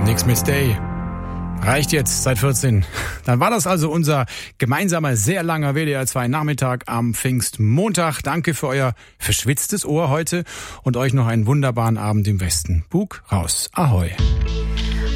Nix mit Stay. Reicht jetzt seit 14. Dann war das also unser gemeinsamer, sehr langer WDR 2 Nachmittag am Pfingstmontag. Danke für euer verschwitztes Ohr heute und euch noch einen wunderbaren Abend im Westen. Bug raus. Ahoi.